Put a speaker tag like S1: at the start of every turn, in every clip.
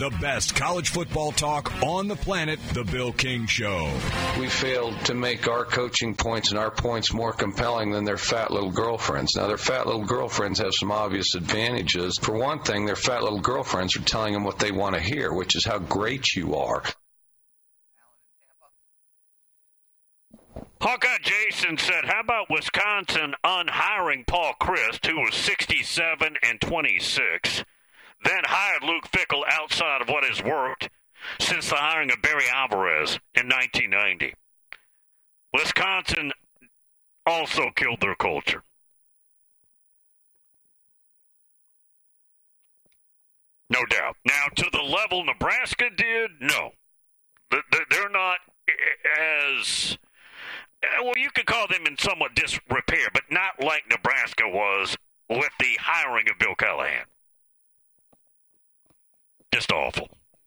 S1: The best college football talk on the planet, The Bill King Show.
S2: We failed to make our coaching points and our points more compelling than their fat little girlfriends. Now, their fat little girlfriends have some obvious advantages. For one thing, their fat little girlfriends are telling them what they want to hear, which is how great you are.
S3: Hawkeye Jason said, how about Wisconsin unhiring Paul Chryst, who was 67 and 26, then hired Luke Fickell outside of what has worked since the hiring of Barry Alvarez in 1990. Wisconsin also killed their culture. No doubt. Now, to the level Nebraska did, no. They're not as... Well, you could call them in somewhat disrepair, but not like Nebraska was with the hiring of Bill Callahan. Just awful.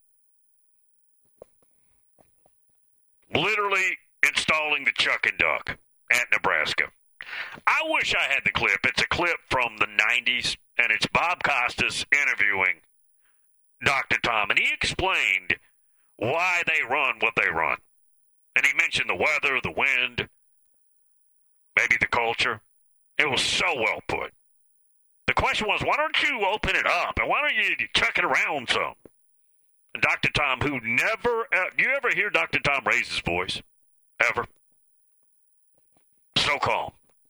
S3: Literally installing the Chuck and Duck at Nebraska. I wish I had the clip. It's a clip from the 90s, and it's Bob Costas interviewing Dr. Tom, and he explained why they run what they run. And he mentioned the weather, the wind, maybe the culture. It was so well put. The question was, why don't you open it up? And why don't you chuck it around some? And Dr. Tom, who never... you ever hear Dr. Tom raise his voice? Ever? So calm.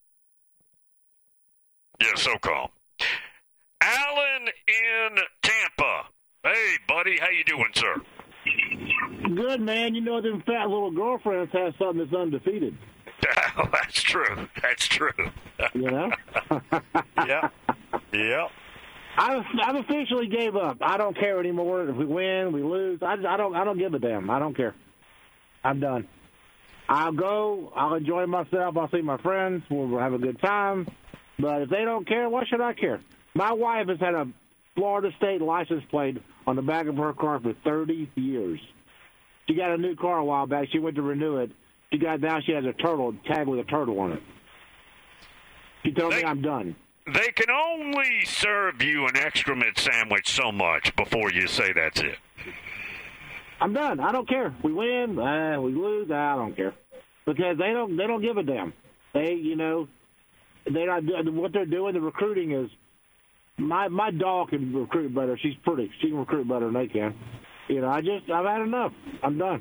S3: Yeah, so calm. Alan in Tampa. Hey, buddy, how you doing, sir?
S4: Good, man. You know them fat little girlfriends have something that's undefeated.
S3: Oh, that's true. That's true.
S4: You know?
S3: Yeah. Yeah.
S4: I've officially gave up. I don't care anymore if we win, we lose. I don't give a damn. I don't care. I'm done. I'll go. I'll enjoy myself. I'll see my friends. We'll have a good time. But if they don't care, why should I care? My wife has had a Florida State license plate on the back of her car for 30 years. She got a new car a while back. She went to renew it. Now she has a turtle, tag with a turtle on it. She told me I'm done.
S3: They can only serve you an excrement sandwich so much before you say that's it.
S4: I'm done. I don't care. We win, we lose. I don't care because they don't give a damn. They they're not what they're doing. The recruiting is my dog can recruit better. She's pretty. She can recruit better than they can. I've had enough. I'm done.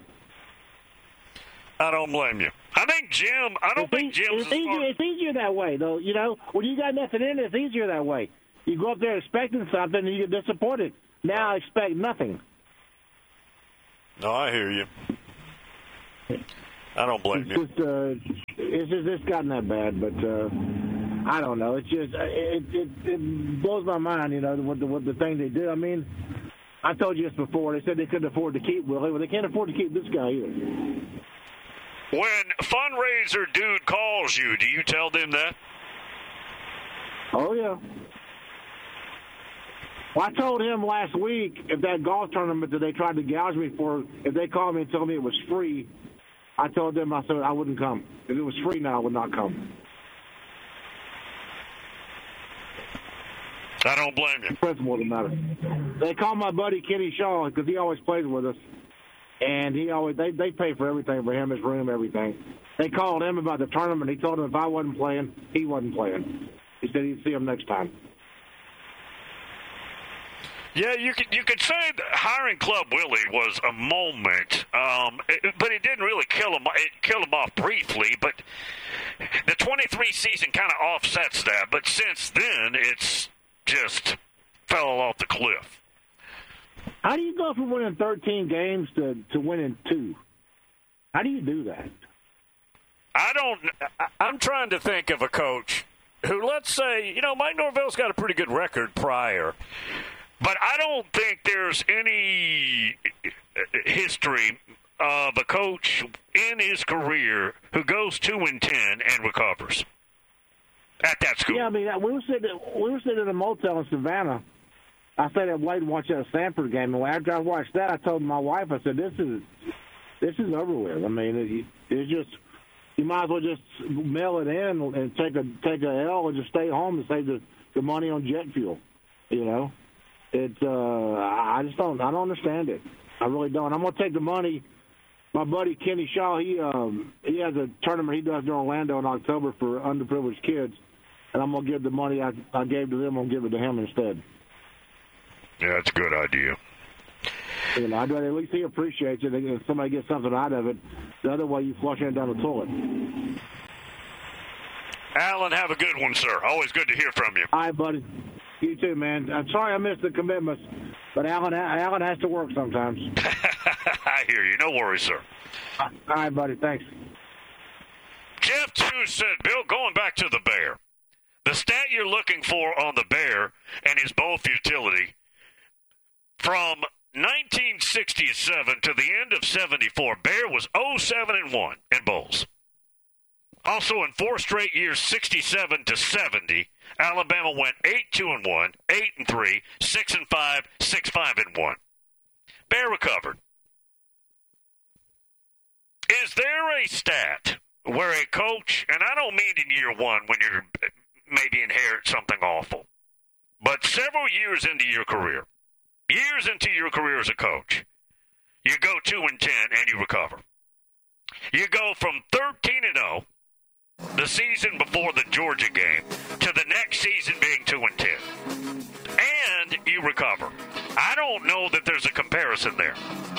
S3: I don't blame you. I think Jim.
S4: It's easier that way, though. When you got nothing in it, it's easier that way. You go up there expecting something, and you get disappointed. Now I expect nothing.
S3: No, I hear you. I don't blame you.
S4: It's gotten that bad, but I don't know. It's just it blows my mind. What the thing they do. I mean, I told you this before. They said they couldn't afford to keep Willie. Well, they can't afford to keep this guy either.
S3: When fundraiser dude calls you, do you tell them that?
S4: Oh, yeah. Well, I told him last week if that golf tournament that they tried to gouge me for, if they called me and told me it was free, I told them, I said I wouldn't come. If it was free now, I would not come.
S3: I don't blame you.
S4: Principle doesn't matter. They call my buddy Kenny Shaw because he always plays with us. And they pay for everything for him, his room, everything. They called him about the tournament. He told him if I wasn't playing, he wasn't playing. He said he'd see him next time.
S3: Yeah, you could say that hiring Club Willie was a moment, but it didn't really kill him. It killed him off briefly, but the 23 season kind of offsets that. But since then, it's just fell off the cliff.
S4: How do you go from winning 13 games to winning 2? How do you do that?
S3: I'm trying to think of a coach who, let's say, Mike Norvell's got a pretty good record prior, but I don't think there's any history of a coach in his career who goes 2-10 and recovers at that school.
S4: Yeah, I mean, we were sitting in a motel in Savannah. I stayed up late and watched that Stanford game, and after I watched that, I told my wife, I said, "This is over with. I mean, it's just you might as well just mail it in and take a L and just stay home and save the money on jet fuel. It's I don't understand it. I really don't. I'm gonna take the money. My buddy Kenny Shaw, he has a tournament he does in Orlando in October for underprivileged kids, and I'm gonna give the money I gave to them. I'm gonna give it to him instead.
S3: Yeah, that's a good idea.
S4: You know, I'd rather at least he appreciates it. If somebody gets something out of it, the other way you flush it down the toilet.
S3: Alan, have a good one, sir. Always good to hear from you.
S4: All right, buddy. You too, man. I'm sorry I missed the commitments, but Alan has to work sometimes.
S3: I hear you. No worries, sir.
S4: All right, buddy. Thanks.
S3: Jeff Chu said, Bill, going back to the Bear, the stat you're looking for on the Bear and his bowl futility, from 1967 to the end of 74, Bear was 0-7-1 in bowls. Also, in 4 straight years, 67 to 70, Alabama went 8-2-1, 8-3, 6-5, 6-5-1. Bear recovered. Is there a stat where a coach, and I don't mean in year one when you're maybe inherit something awful, but several years into your career as a coach, you go 2-10 and you recover. You go from 13-0. The season before the Georgia game to the next season being 2-10, and you recover. I don't know that there's a comparison there.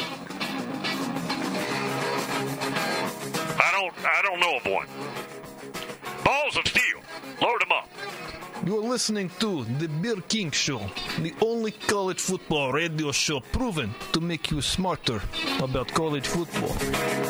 S3: I don't know of one. Balls of steel. Load them up.
S5: You're listening to The Beer King Show, the only college football radio show proven to make you smarter about college football.